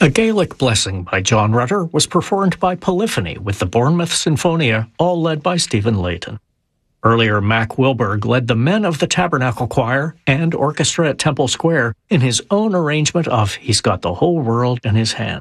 A Gaelic Blessing by John Rutter was performed by Polyphony with the Bournemouth Sinfonia, all led by Stephen Layton. Earlier, Mac Wilberg led the Men of the Tabernacle Choir and orchestra at Temple Square in his own arrangement of He's Got the Whole World in His Hand.